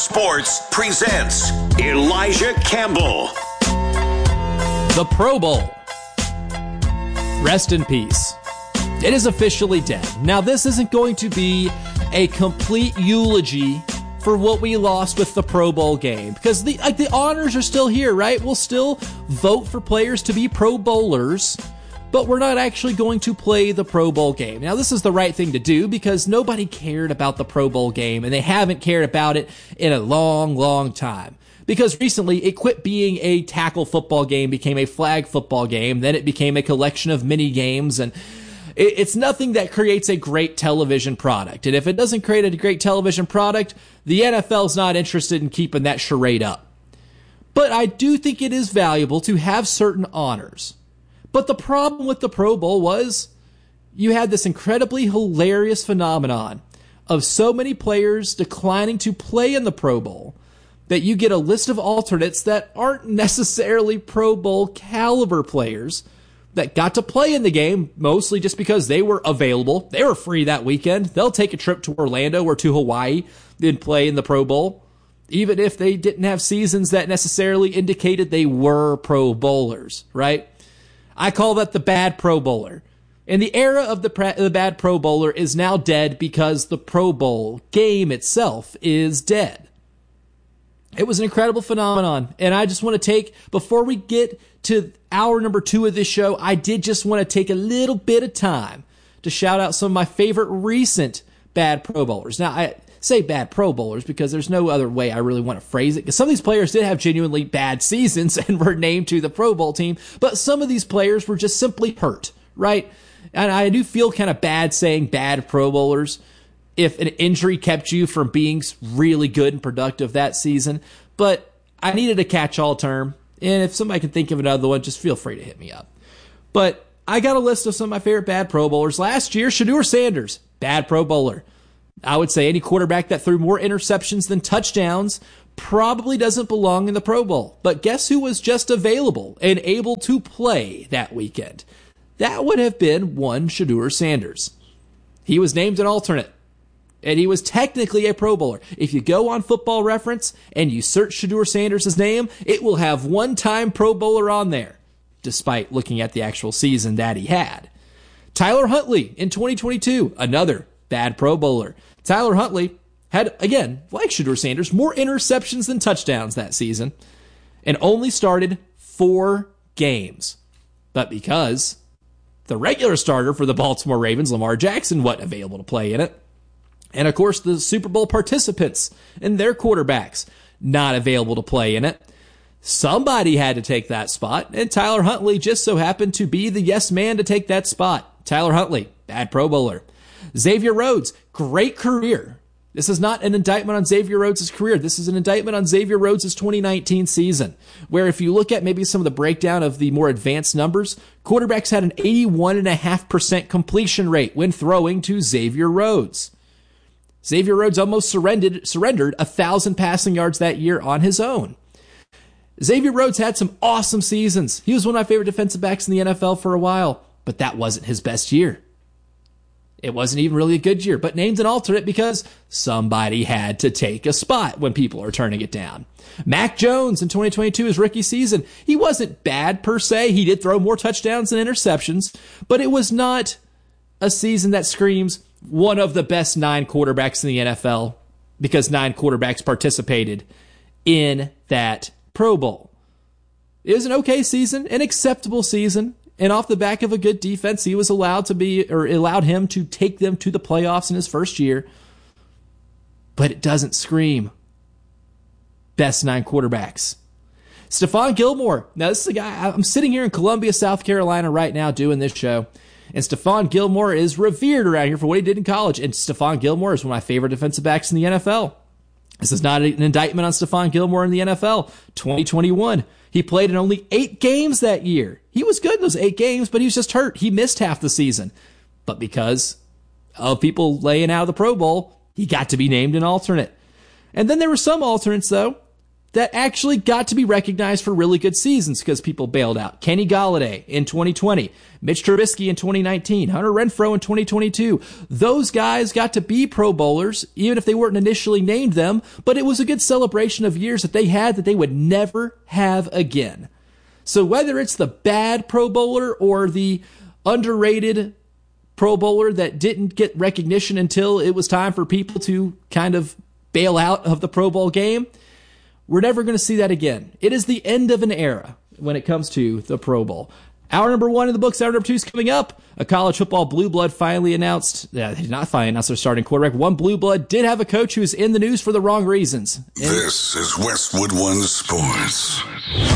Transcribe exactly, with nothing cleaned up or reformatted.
Sports presents Elijah Campbell. The Pro Bowl. Rest in peace. It is officially dead. Now, this isn't going to be a complete eulogy for what we lost with the Pro Bowl game, because the like the honors are still here, right? We'll still vote for players to be Pro Bowlers, but we're not actually going to play the Pro Bowl game. Now, this is the right thing to do because nobody cared about the Pro Bowl game, and they haven't cared about it in a long, long time. Because recently, it quit being a tackle football game, became a flag football game, then it became a collection of mini games, and it's nothing that creates a great television product. And if it doesn't create a great television product, the N F L's not interested in keeping that charade up. But I do think it is valuable to have certain honors. But the problem with the Pro Bowl was you had this incredibly hilarious phenomenon of so many players declining to play in the Pro Bowl that you get a list of alternates that aren't necessarily Pro Bowl caliber players that got to play in the game, mostly just because they were available. They were free that weekend. They'll take a trip to Orlando or to Hawaii and play in the Pro Bowl, even if they didn't have seasons that necessarily indicated they were Pro Bowlers, right? I call that the bad Pro Bowler. And the era of the, pra- the bad Pro Bowler is now dead because the Pro Bowl game itself is dead. It was an incredible phenomenon, and I just want to take, before we get to hour number two of this show, I did just want to take a little bit of time to shout out some of my favorite recent bad Pro Bowlers. Now, I say bad Pro Bowlers because there's no other way I really want to phrase it, because some of these players did have genuinely bad seasons and were named to the Pro Bowl team, but some of these players were just simply hurt, right? And I do feel kind of bad saying bad Pro Bowlers if an injury kept you from being really good and productive that season. But I needed a catch-all term, and if somebody can think of another one, just feel free to hit me up. But I got a list of some of my favorite bad Pro Bowlers. Last year, Shedeur Sanders, bad Pro Bowler. I would say any quarterback that threw more interceptions than touchdowns probably doesn't belong in the Pro Bowl. But guess who was just available and able to play that weekend? That would have been one Shedeur Sanders. He was named an alternate, and he was technically a Pro Bowler. If you go on Football Reference and you search Shedeur Sanders' name, it will have one-time Pro Bowler on there, despite looking at the actual season that he had. Tyler Huntley in twenty twenty-two, another bad Pro Bowler. Tyler Huntley had, again, like Shedeur Sanders, more interceptions than touchdowns that season, and only started four games. But because the regular starter for the Baltimore Ravens, Lamar Jackson, wasn't available to play in it, and of course, the Super Bowl participants and their quarterbacks not available to play in it, somebody had to take that spot, and Tyler Huntley just so happened to be the yes man to take that spot. Tyler Huntley, bad Pro Bowler. Xavier Rhodes, great career. This is not an indictment on Xavier Rhodes' career. This is an indictment on Xavier Rhodes' twenty nineteen season, where if you look at maybe some of the breakdown of the more advanced numbers, quarterbacks had an eighty-one point five percent completion rate when throwing to Xavier Rhodes. Xavier Rhodes almost surrendered surrendered one thousand passing yards that year on his own. Xavier Rhodes had some awesome seasons. He was one of my favorite defensive backs in the N F L for a while, but that wasn't his best year. It wasn't even really a good year, but named an alternate because somebody had to take a spot when people are turning it down. Mac Jones in twenty twenty-two, his rookie season, he wasn't bad per se. He did throw more touchdowns than interceptions, but it was not a season that screams one of the best nine quarterbacks in the N F L because nine quarterbacks participated in that Pro Bowl. It was an okay season, an acceptable season, and off the back of a good defense, he was allowed to be, or allowed him to take them to the playoffs in his first year. But it doesn't scream best nine quarterbacks. Stephon Gilmore. Now, this is a guy, I'm sitting here in Columbia, South Carolina right now doing this show. And Stephon Gilmore is revered around here for what he did in college. And Stephon Gilmore is one of my favorite defensive backs in the N F L. This is not an indictment on Stephon Gilmore in the N F L. twenty twenty-one. He played in only eight games that year. He was good in those eight games, but he was just hurt. He missed half the season. But because of people laying out of the Pro Bowl, he got to be named an alternate. And then there were some alternates, though, that actually got to be recognized for really good seasons because people bailed out. Kenny Golladay in twenty twenty, Mitch Trubisky in twenty nineteen, Hunter Renfrow in twenty twenty-two. Those guys got to be Pro Bowlers, even if they weren't initially named them, but it was a good celebration of years that they had that they would never have again. So whether it's the bad Pro Bowler or the underrated Pro Bowler that didn't get recognition until it was time for people to kind of bail out of the Pro Bowl game, we're never going to see that again. It is the end of an era when it comes to the Pro Bowl. Hour number one in the books. Hour number two is coming up. A college football blue blood finally announced, yeah, they did not finally announce their starting quarterback. One blue blood did have a coach who is in the news for the wrong reasons. And this is Westwood One Sports.